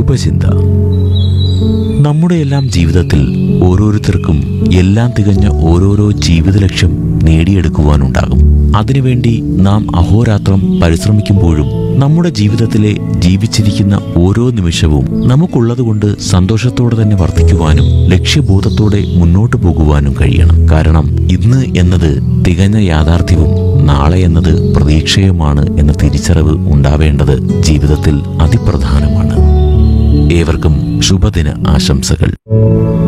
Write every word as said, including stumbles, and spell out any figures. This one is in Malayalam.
ശുഭചിന്ത. നമ്മുടെയെല്ലാം ജീവിതത്തിൽ ഓരോരുത്തർക്കും എല്ലാം തികഞ്ഞ ഓരോരോ ജീവിത ലക്ഷ്യം നേടിയെടുക്കുവാനുണ്ടാകും. അതിനുവേണ്ടി നാം അഹോരാത്രം പരിശ്രമിക്കുമ്പോഴും നമ്മുടെ ജീവിതത്തിലെ ജീവിച്ചിരിക്കുന്ന ഓരോ നിമിഷവും നമുക്കുള്ളതുകൊണ്ട് സന്തോഷത്തോടെ തന്നെ വർദ്ധിക്കുവാനും ലക്ഷ്യബോധത്തോടെ മുന്നോട്ടു പോകുവാനും കഴിയണം. കാരണം ഇന്ന് എന്നത് തികഞ്ഞ യാഥാർത്ഥ്യവും നാളെ എന്നത് പ്രതീക്ഷയുമാണ് എന്ന തിരിച്ചറിവ് ഉണ്ടാവേണ്ടത് ജീവിതത്തിൽ അതിപ്രധാനമാണ്. ഏവർക്കും ശുഭദിന ആശംസകൾ.